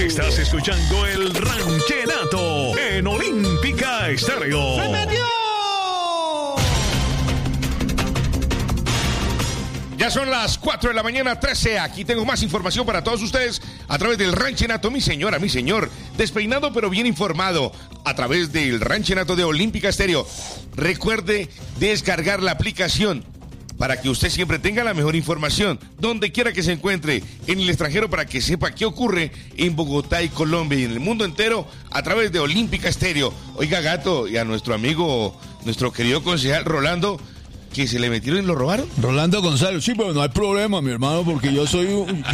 Estás escuchando el Ranchenato en Olímpica Estéreo. ¡Se metió! Ya son las 4 de la mañana, 13. Aquí tengo más información para todos ustedes a través del Ranchenato. Mi señora, mi señor, despeinado pero bien informado a través del Ranchenato de Olímpica Estéreo. Recuerde descargar la aplicación para que usted siempre tenga la mejor información, donde quiera que se encuentre, en el extranjero, para que sepa qué ocurre en Bogotá y Colombia y en el mundo entero a través de Olímpica Estéreo. Oiga, Gato, y a nuestro amigo, nuestro querido concejal Rolando, que se le metieron y lo robaron. Rolando González, sí, pero no hay problema, mi hermano, porque yo soy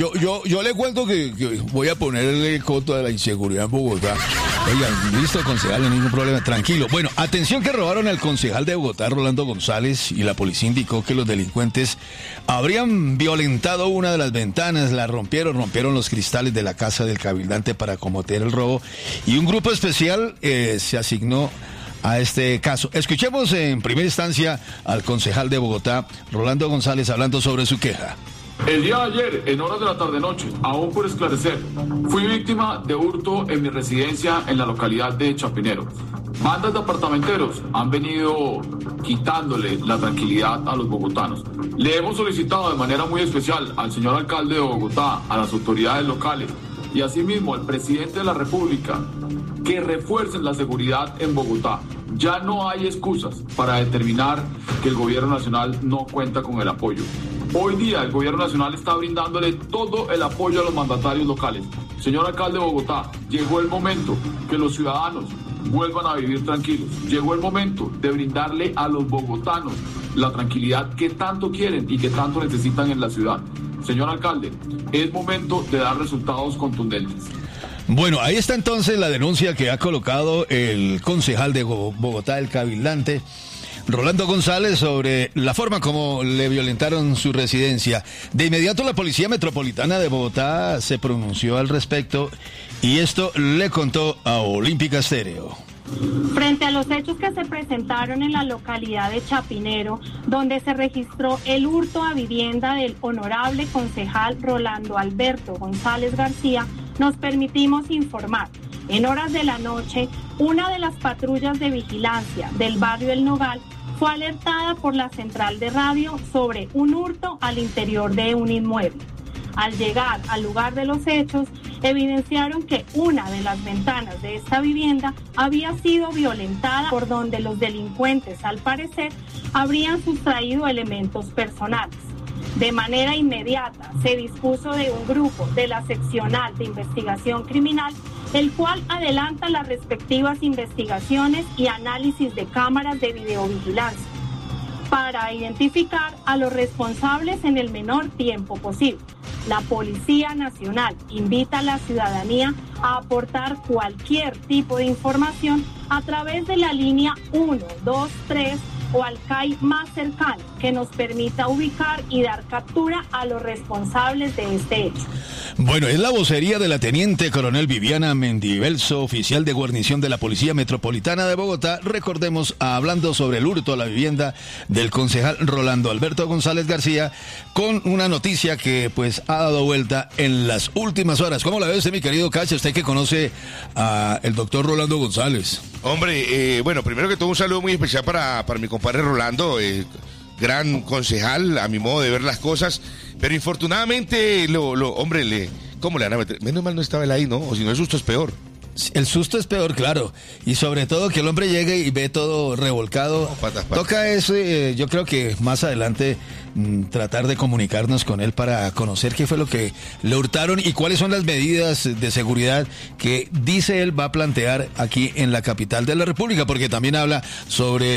yo le cuento que voy a ponerle coto de la inseguridad en Bogotá. Oigan, listo, concejal, no hay ningún problema, tranquilo. Bueno, atención que robaron al concejal de Bogotá, Rolando González, y la policía indicó que los delincuentes habrían violentado una de las ventanas, la rompieron los cristales de la casa del cabildante para cometer el robo, y un grupo especial se asignó a este caso. Escuchemos en primera instancia al concejal de Bogotá, Rolando González, hablando sobre su queja. El día de ayer, en horas de la tarde-noche, aún por esclarecer, fui víctima de hurto en mi residencia en la localidad de Chapinero. Bandas de apartamenteros han venido quitándole la tranquilidad a los bogotanos. Le hemos solicitado de manera muy especial al señor alcalde de Bogotá, a las autoridades locales y asimismo al presidente de la República que refuercen la seguridad en Bogotá. Ya no hay excusas para determinar que el gobierno nacional no cuenta con el apoyo. Hoy día el gobierno nacional está brindándole todo el apoyo a los mandatarios locales. Señor alcalde de Bogotá, llegó el momento que los ciudadanos vuelvan a vivir tranquilos. Llegó el momento de brindarle a los bogotanos la tranquilidad que tanto quieren y que tanto necesitan en la ciudad. Señor alcalde, es momento de dar resultados contundentes. Bueno, ahí está entonces la denuncia que ha colocado el concejal de Bogotá, el cabildante, Rolando González, sobre la forma como le violentaron su residencia. De inmediato la Policía Metropolitana de Bogotá se pronunció al respecto y esto le contó a Olímpica Estéreo. Frente a los hechos que se presentaron en la localidad de Chapinero, donde se registró el hurto a vivienda del honorable concejal Rolando Alberto González García, nos permitimos informar. En horas de la noche, una de las patrullas de vigilancia del barrio El Nogal fue alertada por la central de radio sobre un hurto al interior de un inmueble. Al llegar al lugar de los hechos, evidenciaron que una de las ventanas de esta vivienda había sido violentada, por donde los delincuentes, al parecer, habrían sustraído elementos personales. De manera inmediata se dispuso de un grupo de la Seccional de Investigación Criminal, el cual adelanta las respectivas investigaciones y análisis de cámaras de videovigilancia para identificar a los responsables en el menor tiempo posible. La Policía Nacional invita a la ciudadanía a aportar cualquier tipo de información a través de la línea 123 o al CAI más cercano que nos permita ubicar y dar captura a los responsables de este hecho. Bueno, es la vocería de la Teniente Coronel Viviana Mendibelso, oficial de guarnición de la Policía Metropolitana de Bogotá, recordemos, hablando sobre el hurto a la vivienda del concejal Rolando Alberto González García, con una noticia que pues ha dado vuelta en las últimas horas. ¿Cómo la ve usted, mi querido Cacha, usted que conoce al doctor Rolando González? Hombre, bueno, primero que todo un saludo muy especial para mi compadre Rolando, gran concejal, a mi modo de ver las cosas, pero infortunadamente, hombre, ¿cómo le van a meter? Menos mal no estaba él ahí, ¿no? O si no, el susto es peor. El susto es peor, claro, y sobre todo que el hombre llegue y ve todo revolcado. Patas. Toca eso, yo creo que más adelante tratar de comunicarnos con él para conocer qué fue lo que le hurtaron y cuáles son las medidas de seguridad que dice él va a plantear aquí en la capital de la República, porque también habla sobre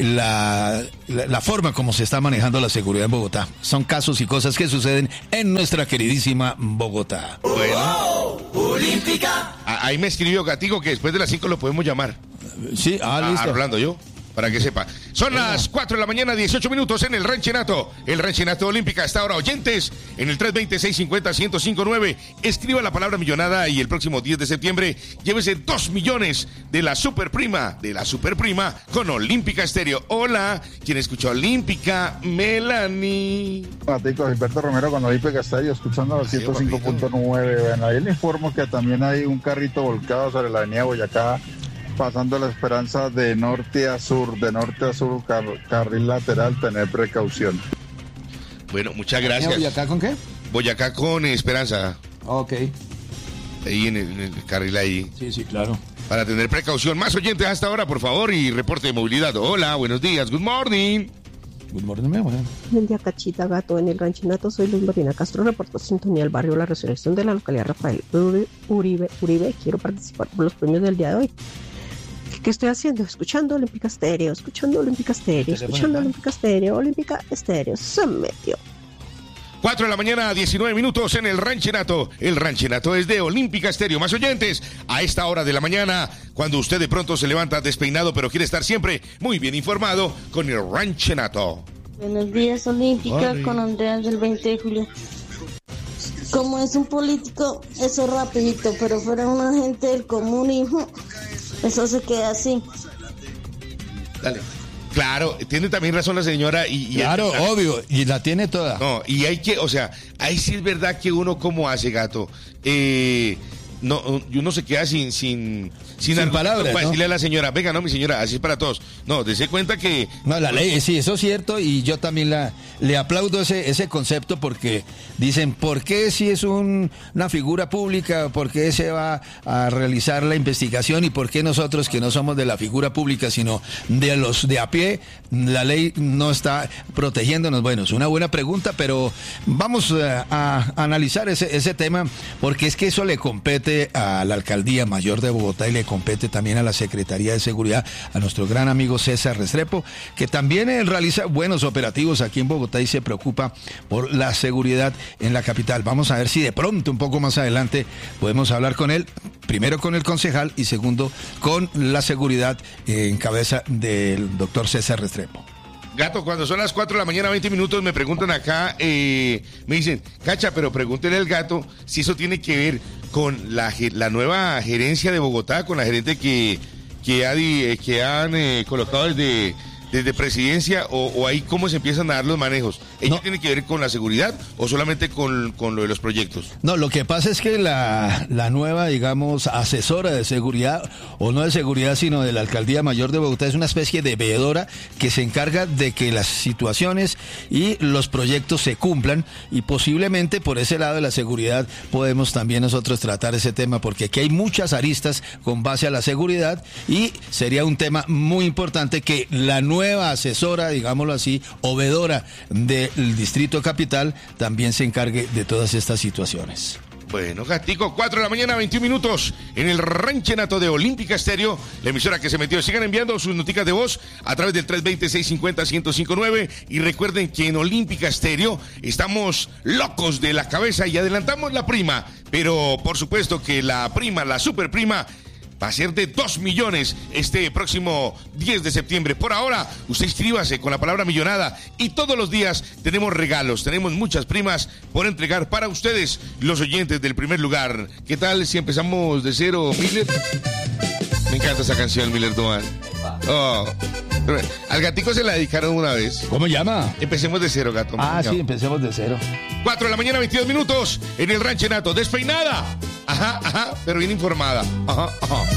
la forma como se está manejando la seguridad en Bogotá. Son casos y cosas que suceden en nuestra queridísima Bogotá. Bueno, Olímpica. Ahí me escribió Gatico que después de las 5 lo podemos llamar. Sí, listo. Hablando yo. para que sepa. Son las 4 de la mañana, 18 minutos en el Ranchenato. El Ranchenato Olímpica está ahora oyentes en el 320-650-1059. Escriba la palabra millonada y el próximo 10 de septiembre llévese 2 millones de la superprima con Olímpica Estéreo. Hola, ¿quién escucha Olímpica? Melanie. Matico, Gilberto Romero con Olímpica Estéreo, escuchando la 105.9. Bueno, ahí le informo que también hay un carrito volcado sobre la avenida Boyacá, pasando la Esperanza de norte a sur, carril lateral, tener precaución. Bueno, muchas gracias. ¿Boyacá con qué? Boyacá con Esperanza. Ok. Ahí en el carril ahí. Sí, claro. Para tener precaución. Más oyentes hasta ahora, por favor, y reporte de movilidad. Hola, buenos días, good morning. Good morning, mi amor. Buen día, Cachita, Gato. En el Ranchenato soy Luis Marina Castro, reporto sintonía del barrio La Resurrección de la localidad Rafael Uribe. Quiero participar por los premios del día de hoy. ¿Qué estoy haciendo? Escuchando Olímpica Estéreo, Olímpica Estéreo. Se metió. 4 de la mañana, 19 minutos en el Ranchenato. El Ranchenato es de Olímpica Estéreo. Más oyentes a esta hora de la mañana, cuando usted de pronto se levanta despeinado, pero quiere estar siempre muy bien informado con el Ranchenato. Buenos días, Olímpica, con Andreas del 20 de julio. Como es un político, eso rapidito, pero fuera una gente del común, hijo, eso se queda así. Dale. Claro, tiene también razón la señora claro, obvio, y la tiene toda. No, y hay que, o sea, ahí sí es verdad que uno como hace, Gato, uno se queda sin palabras, para ¿no? decirle a la señora, venga, no, mi señora, así es para todos. No, dése cuenta que... No, la ley, sí, eso es cierto, y yo también le aplaudo ese concepto, porque dicen, ¿por qué si es una figura pública, por qué se va a realizar la investigación, y por qué nosotros que no somos de la figura pública, sino de los de a pie, la ley no está protegiéndonos? Bueno, es una buena pregunta, pero vamos a analizar ese tema, porque es que eso le compete a la Alcaldía Mayor de Bogotá y le compete también a la Secretaría de Seguridad, a nuestro gran amigo César Restrepo, que también realiza buenos operativos aquí en Bogotá y se preocupa por la seguridad en la capital. Vamos a ver si de pronto, un poco más adelante, podemos hablar con él, primero con el concejal y segundo con la seguridad en cabeza del doctor César Restrepo. Gato, cuando son las 4 de la mañana, 20 minutos, me preguntan acá, me dicen, Cacha, pero pregúntele al Gato si eso tiene que ver con la nueva gerencia de Bogotá, con la gerente que han colocado desde presidencia, o ahí cómo se empiezan a dar los manejos. ¿Ello tiene que ver con la seguridad o solamente con lo de los proyectos? No, lo que pasa es que la nueva, digamos, asesora de seguridad, o no de seguridad, sino de la Alcaldía Mayor de Bogotá, es una especie de veedora que se encarga de que las situaciones y los proyectos se cumplan, y posiblemente por ese lado de la seguridad podemos también nosotros tratar ese tema, porque aquí hay muchas aristas con base a la seguridad, y sería un tema muy importante que la nueva asesora, digámoslo así, o veedora del Distrito Capital, también se encargue de todas estas situaciones. Bueno, Gatico, 4 de la mañana, 21 minutos, en el Ranchenato de Olímpica Estéreo, la emisora que se metió. Sigan enviando sus noticas de voz a través del 320-650-1059, y recuerden que en Olímpica Estéreo estamos locos de la cabeza y adelantamos la prima, pero por supuesto que la prima, la superprima, va a ser de 2 millones este próximo 10 de septiembre. Por ahora, usted inscríbase con la palabra millonada, y todos los días tenemos regalos, tenemos muchas primas por entregar para ustedes, los oyentes del primer lugar. ¿Qué tal si empezamos de cero, Miller? Me encanta esa canción, Miller Doan. Oh. Al Gatico se la dedicaron una vez. ¿Cómo llama? Empecemos de cero, Gato. Sí, empecemos de cero. 4 de la mañana, 22 minutos, en el Ranchenato. Despeinada. Ajá, pero bien informada. Ajá.